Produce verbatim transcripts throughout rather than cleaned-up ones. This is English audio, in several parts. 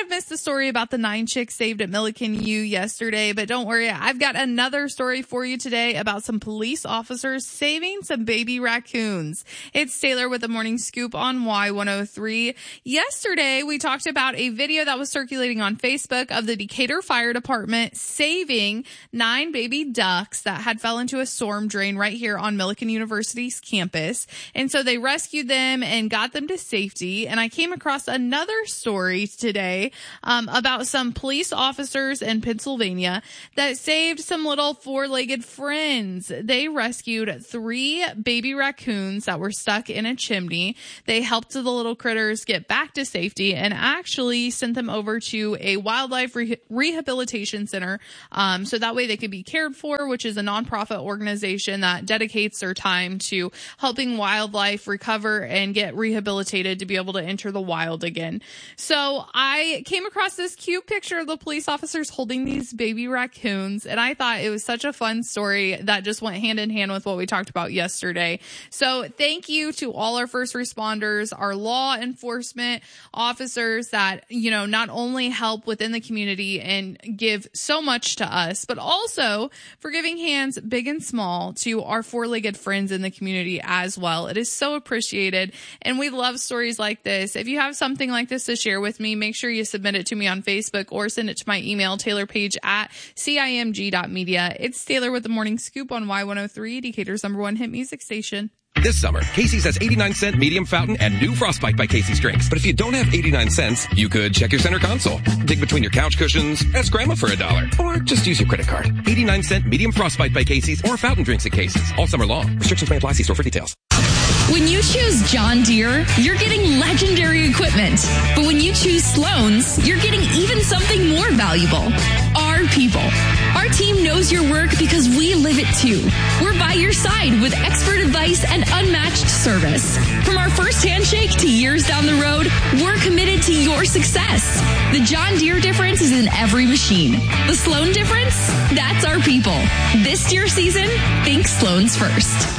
have missed the story about the nine chicks saved at Milliken U yesterday, but don't worry. I've got another story for you today about some police officers saving some baby raccoons. It's Taylor with the Morning Scoop on Y one oh three. Yesterday, we talked about a video that was circulating on Facebook of the Decatur Fire Department saving nine baby ducks that had fell into a storm drain right here on Milliken University's campus. And so they rescued them and got them to safety. And I came across another story today um, about some police officers in Pennsylvania that saved some little four-legged friends. They rescued three baby raccoons that were stuck in a chimney. They helped the little critters get back to safety and actually sent them over to a wildlife re- rehabilitation center um, so that way they could be cared for, which is a nonprofit organization that dedicates their time to helping wildlife recover and get rehabilitated to be able to enter the wild again. So I came across this cute picture of the police officers holding these baby raccoons, and I thought it was such a fun story that just went hand in hand with what we talked about yesterday. So thank you to all our first responders, our law enforcement officers that, you know, not only help within the community and give so much to us, but also for giving hands big and small to our four-legged friends in the community as well. It is so appreciated, and we love stories like this. If you have something like this to share with me, make sure you submit it to me on Facebook or send it to my email, taylorpage at cimg.media. It's Taylor with the Morning Scoop on Y one oh three, Decatur's number one hit music station. This summer, Casey's has eighty-nine cent medium fountain and new Frostbite by Casey's drinks. But if you don't have eighty-nine cents, you could check your center console, dig between your couch cushions, ask grandma for a dollar, or just use your credit card. eighty-nine cent medium Frostbite by Casey's or fountain drinks at Casey's. All summer long. Restrictions may apply. See store for details. When you choose John Deere, you're getting legendary equipment. But when you choose Sloan's, you're getting even something more valuable. Our people. Our team knows your work because we live it too. We're by your side with expert advice and unmatched service. From our first handshake to years down the road, we're committed to your success. The John Deere difference is in every machine. The Sloan difference? That's our people. This Deere season, think Sloan's first.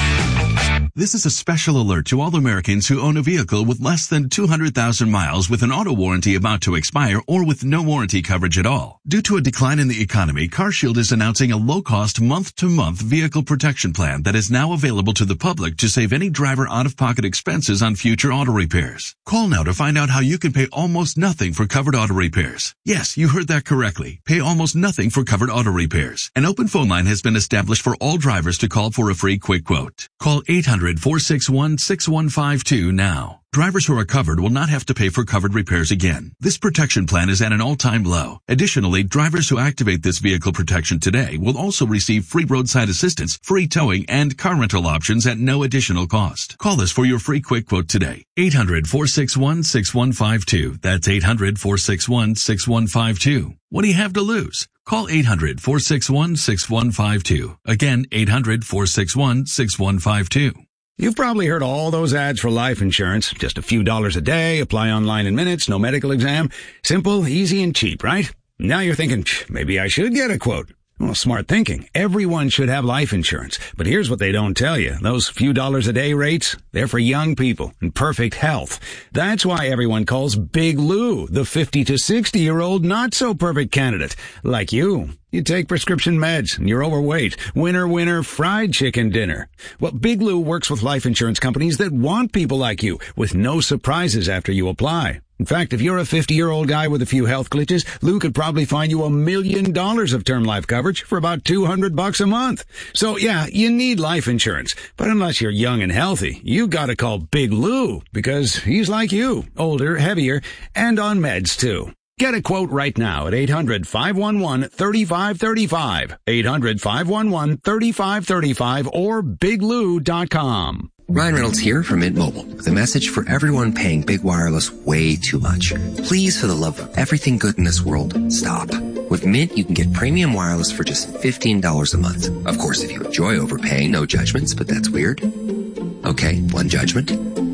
This is a special alert to all Americans who own a vehicle with less than two hundred thousand miles with an auto warranty about to expire or with no warranty coverage at all. Due to a decline in the economy, CarShield is announcing a low-cost month-to-month vehicle protection plan that is now available to the public to save any driver out-of-pocket expenses on future auto repairs. Call now to find out how you can pay almost nothing for covered auto repairs. Yes, you heard that correctly. Pay almost nothing for covered auto repairs. An open phone line has been established for all drivers to call for a free quick quote. Call eight hundred, four six one, six one five two now. Drivers who are covered will not have to pay for covered repairs again. This protection plan is at an all-time low. Additionally, drivers who activate this vehicle protection today will also receive free roadside assistance, free towing, and car rental options at no additional cost. Call us for your free quick quote today. eight hundred, four six one, six one five two. That's eight hundred, four six one, six one five two. What do you have to lose? Call eight hundred, four six one, six one five two. Again, eight hundred, four six one, six one five two. You've probably heard all those ads for life insurance. Just a few dollars a day, apply online in minutes, no medical exam. Simple, easy, and cheap, right? Now you're thinking, maybe I should get a quote. Well, smart thinking. Everyone should have life insurance. But here's what they don't tell you. Those few dollars a day rates, they're for young people in perfect health. That's why everyone calls Big Lou the fifty to sixty year old not so perfect candidate. Like you. You take prescription meds and you're overweight. Winner, winner, fried chicken dinner. Well, Big Lou works with life insurance companies that want people like you with no surprises after you apply. In fact, if you're a fifty-year-old guy with a few health glitches, Lou could probably find you a million dollars of term life coverage for about two hundred bucks a month. So yeah, you need life insurance. But unless you're young and healthy, you gotta call Big Lou because he's like you, older, heavier, and on meds too. Get a quote right now at eight hundred, five one one, three five three five, eight hundred, five one one, three five three five, or big lou dot com. Ryan Reynolds here from Mint Mobile with a message for everyone paying big wireless way too much. Please, for the love of everything good in this world, stop. With Mint, you can get premium wireless for just fifteen dollars a month. Of course, if you enjoy overpaying, no judgments, but that's weird. Okay, one judgment.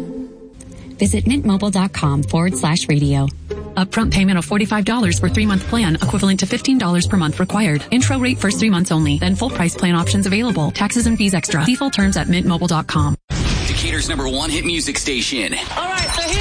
Visit mintmobile.com forward slash radio. Upfront payment of forty-five dollars for three-month plan, equivalent to fifteen dollars per month required. Intro rate first three months only. Then full price plan options available. Taxes and fees extra. See full terms at mint mobile dot com. Decatur's number one hit music station. All right, so here's